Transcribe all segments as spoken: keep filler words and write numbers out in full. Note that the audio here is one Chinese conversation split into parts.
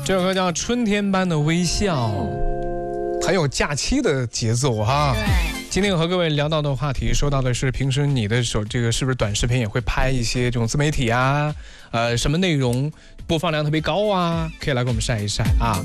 这首歌叫《春天般的微笑》，很有假期的节奏哈。 对。 今天和各位聊到的话题，说到的是平时你的手这个是不是短视频也会拍一些这种自媒体啊？呃，什么内容播放量特别高啊？可以来给我们晒一晒啊。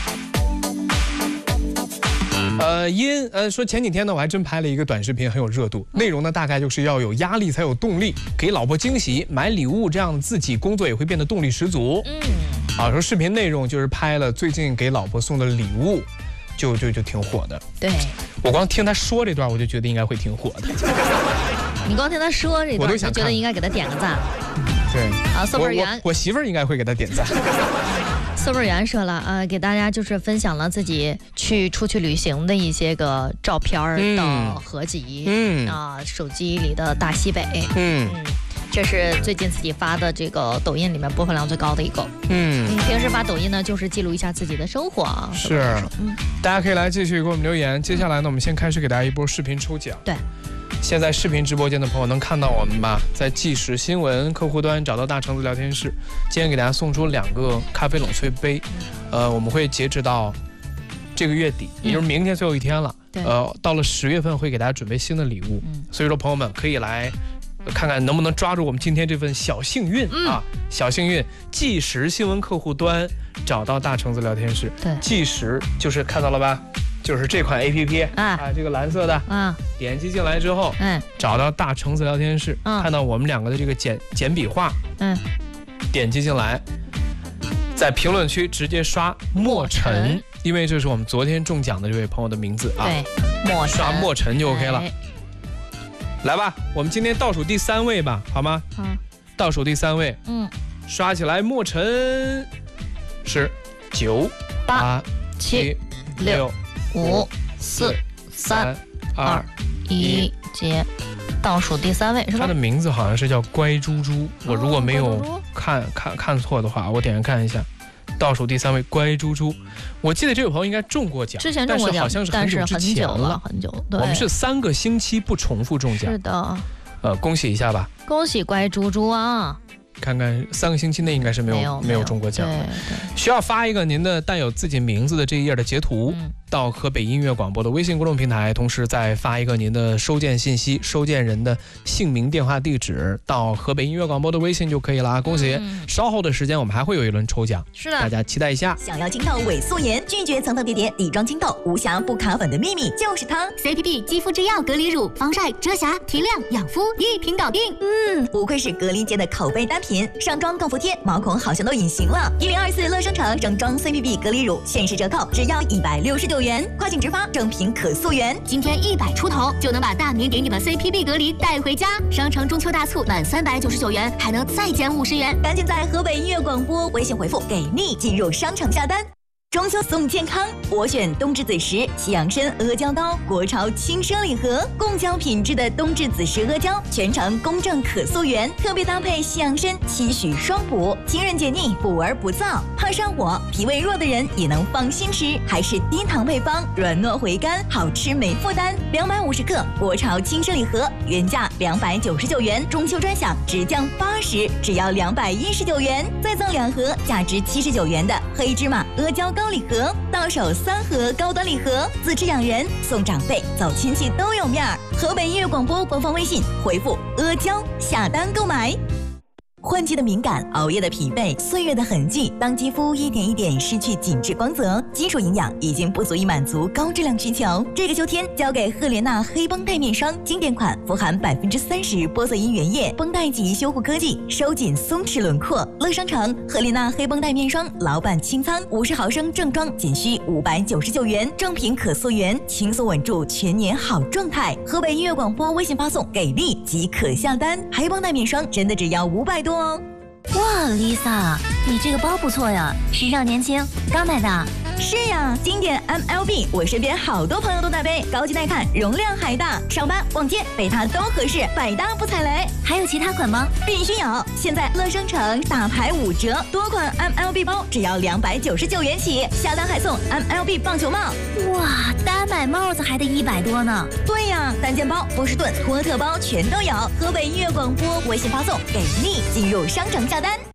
呃，因呃说前几天呢，我还真拍了一个短视频，很有热度。内容呢，大概就是要有压力才有动力，给老婆惊喜，买礼物，这样自己工作也会变得动力十足。嗯，啊，说视频内容就是拍了最近给老婆送的礼物，就就就挺火的。 对， 我光听他说这段，我就觉得应该会挺火的。 你光听他说这段，我就觉得应该给他点个赞。 对啊，宋贝源， 我媳妇儿应该会给他点赞。 宋贝源说了，呃，给大家就是分享了自己去出去旅行的一些个照片的合集，嗯啊、呃，手机里的大西北，嗯嗯，这是最近自己发的这个抖音里面播放量最高的一个，嗯，平时发抖音呢就是记录一下自己的生活啊， 是，嗯，大家可以来继续给我们留言。接下来呢，我们先开始给大家一波视频抽奖， 对。 现在视频直播间的朋友能看到我们吧？在即时新闻客户端找到大橙子聊天室，今天给大家送出两个咖啡冷萃杯，呃，我们会截止到这个月底，也就是明天最后一天了。嗯、呃，到了十月份会给大家准备新的礼物，嗯、所以说朋友们可以来看看能不能抓住我们今天这份小幸运、嗯、啊！小幸运，即时新闻客户端找到大橙子聊天室， 对， 即时就是看到了吧？就是这款 A P P 啊, 啊，这个蓝色的啊，点击进来之后，嗯，找到大橙子聊天室，嗯，看到我们两个的这个简简笔画，嗯，点击进来，在评论区直接刷墨尘，因为这是我们昨天中奖的这位朋友的名字啊， 对，墨尘， 刷墨尘就 OK 了。哎、来吧，我们今天倒数第三位吧，好吗？好，倒数第三位，嗯，刷起来，墨尘是九八七六。 五四三二一，接倒数第三位是吧？ 他的名字好像是叫乖猪猪，我如果没有看看看错的话，我点开看一下，倒数第三位乖猪猪。我记得这位朋友应该中过奖， 之前中过奖， 但是好像是很久之前了， 很久。对， 我们是三个星期不重复中奖。 是的， 呃，恭喜一下吧！ 恭喜乖猪猪啊！ 看看三个星期内应该是没有没有中过奖的，需要发一个您的带有自己名字的这一页的截图、嗯、到河北音乐广播的微信公众平台，同时再发一个您的收件信息，收件人的姓名、电话、地址到河北音乐广播的微信就可以了。恭喜！嗯、稍后的时间我们还会有一轮抽奖， 是的， 大家期待一下。 想要清透伪素颜，拒绝层层叠叠底妆清透，无瑕不卡粉的秘密就是它 C P B 肌肤之钥隔离乳，防晒、遮瑕、提亮、养肤一瓶搞定。 嗯，不愧是隔离界的口碑单品，上妆更服帖，毛孔好像都隐形了。一零二四乐商城正装 C P B 隔离乳限时折扣，只要一百六十九元，跨境直发，正品可溯源。 今天一百出头就能把大明给你的 C P B 隔离带回家。商城中秋大促，满三百九十九元还能再减五十元， 赶紧在河北音乐广播微信回复给力进入商城下单。中秋送健康，我选冬至子时西洋参阿胶糕，国潮轻奢礼盒，贡胶品质的冬至子时阿胶，全程公正可溯源，特别搭配西洋参，期许双补，清润解腻，补而不燥，怕上火、脾胃弱的人也能放心吃，还是低糖配方，软糯回甘，好吃没负担。两百五十克国潮轻奢礼盒，原价两百九十九元，中秋专享直降八十，只要两百一十九元，再赠两盒价值七十九元的黑芝麻阿胶糕礼盒，到手三盒高端礼盒，自吃养人，送长辈，走亲戚都有面儿。河北音乐广播官方微信回复阿胶下单购买。换季的敏感，熬夜的疲惫，岁月的痕迹，当肌肤一点一点失去紧致光泽，基础营养已经不足以满足高质量需求。这个秋天交给赫莲娜黑绷带面霜，经典款，富含百分之三十玻色因原液，绷带级修护科技，收紧松弛轮廓。乐商城赫莲娜黑绷带面霜老板清仓，五十毫升正装仅需五百九十九元，正品可溯源，轻松稳住全年好状态。河北音乐广播微信发送给力即可下单，黑绷带面霜真的只要五百多。 哇 ，Lisa， 你这个包不错呀，时尚年轻，刚买的。 是呀，经典 M L B， 我身边好多朋友都带背，高级耐看，容量还大，上班逛街背它都合适，百搭不踩雷。 还有其他款吗？ 必须有！现在乐商城大牌五折，多款 M L B 包只要两百九十九元起，下单还送 M L B 棒球帽。 哇，单买帽子还得一百多呢。 对呀，单肩包、波士顿、托特包全都有。河北音乐广播微信发送给力，进入商城下单。